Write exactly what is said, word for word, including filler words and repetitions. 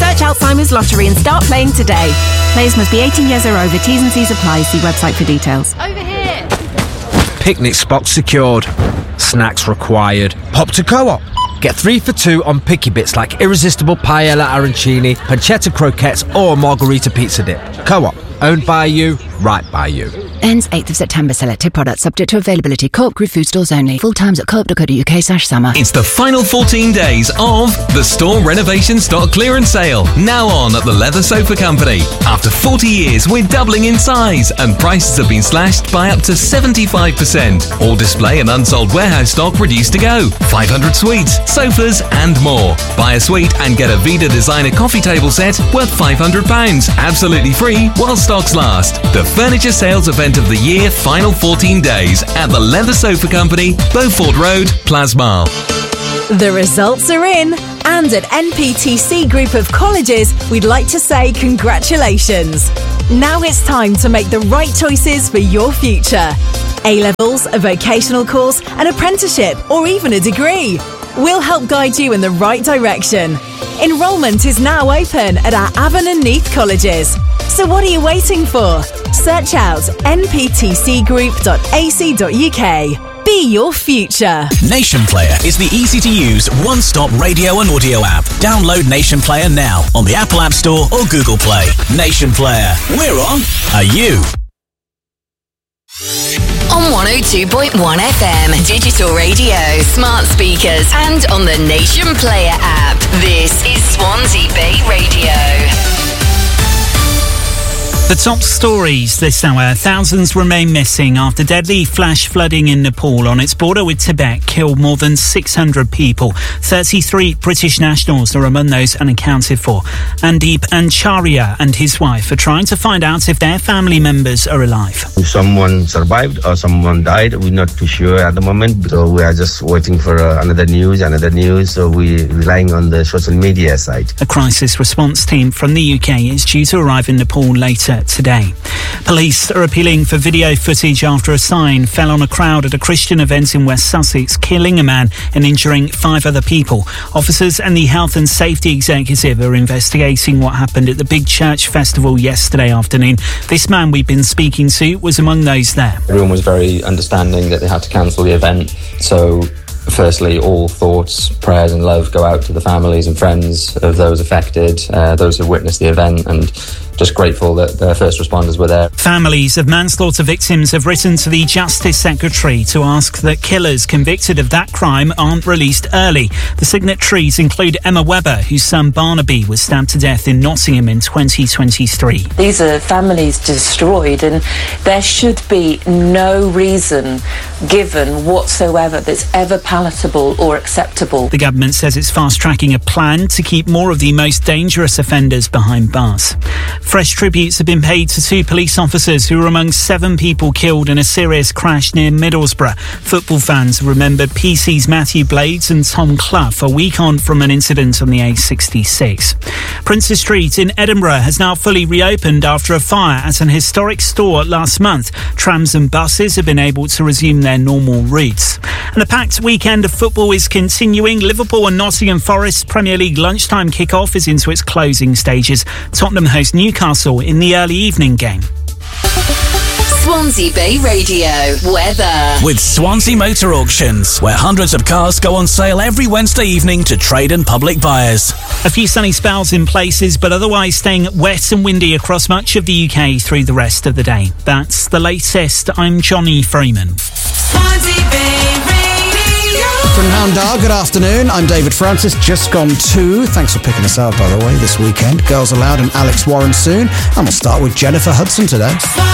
Search Alzheimer's Lottery and start playing today. Players must be eighteen years or over. T's and C's apply. See website for details. Over here. Picnic spot secured. Snacks required. Pop to Co-op. Get three for two on picky bits like irresistible paella arancini, pancetta croquettes or margarita pizza dip. Co-op. Owned by you, right by you. Ends eighth of September. Selected products subject to availability. Co-op Group food stores only. Full times at co op dot co dot uk slash summer. It's the final fourteen days of the Store Renovation Stock Clearance Sale. Now on at the Leather Sofa Company. After forty years, we're doubling in size and prices have been slashed by up to seventy-five percent. All display and unsold warehouse stock reduced to go. five hundred suites, sofas and more. Buy a suite and get a Vida Designer coffee table set worth five hundred pounds. Absolutely free while stocks last. The furniture sales event of the year, final fourteen days at the Leather Sofa Company, Beaufort Road, Plasmar. The results are in, and at N P T C Group of Colleges, we'd like to say congratulations. Now it's time to make the right choices for your future. A-levels, a vocational course, an apprenticeship, or even a degree. We'll help guide you in the right direction. Enrolment is now open at our Avon and Neath colleges. So what are you waiting for? Search out n p t c group dot a c dot u k. Be your future. Nation Player is the easy-to-use, one-stop radio and audio app. Download Nation Player now on the Apple App Store or Google Play. Nation Player. We're on. Are you? On one oh two point one F M, digital radio, smart speakers, and on the Nation Player app. This is Swansea Bay Radio. The top stories this hour. Thousands remain missing after deadly flash flooding in Nepal on its border with Tibet killed more than six hundred people. thirty-three British nationals are among those unaccounted for. Andeep Ancharia and his wife are trying to find out if their family members are alive. If someone survived or someone died, we're not too sure at the moment. So we are just waiting for uh, another news, another news. So we're relying on the social media side. A crisis response team from the U K is due to arrive in Nepal later today. Police are appealing for video footage after a sign fell on a crowd at a Christian event in West Sussex, killing a man and injuring five other people. Officers and the Health and Safety Executive are investigating what happened at the Big Church Festival yesterday afternoon. This man we've been speaking to was among those there. Everyone was very understanding that they had to cancel the event, so firstly, all thoughts, prayers and love go out to the families and friends of those affected, uh, those who witnessed the event, and just grateful that the first responders were there. Families of manslaughter victims have written to the Justice Secretary to ask that killers convicted of that crime aren't released early. The signatories include Emma Webber, whose son Barnaby was stabbed to death in Nottingham in twenty twenty-three. These are families destroyed, and there should be no reason given whatsoever that's ever palatable or acceptable. The government says it's fast-tracking a plan to keep more of the most dangerous offenders behind bars. Fresh tributes have been paid to two police officers who were among seven people killed in a serious crash near Middlesbrough. Football fans remembered P C's Matthew Blades and Tom Clough a week on from an incident on the A sixty-six. Princes Street in Edinburgh has now fully reopened after a fire at an historic store last month. Trams and buses have been able to resume their normal routes. And a packed weekend of football is continuing. Liverpool and Nottingham Forest's Premier League lunchtime kick-off is into its closing stages. Tottenham host Newcastle in the early evening game. Swansea Bay Radio weather. With Swansea Motor Auctions, where hundreds of cars go on sale every Wednesday evening to trade and public buyers. A few sunny spells in places, but otherwise staying wet and windy across much of the U K through the rest of the day. That's the latest. I'm Johnny Freeman. Swansea Bay Radio. From Houndar, good afternoon. I'm David Francis, just gone two. Thanks for picking us out, by the way, this weekend. Girls Aloud and Alex Warren soon. And we'll start with Jennifer Hudson today.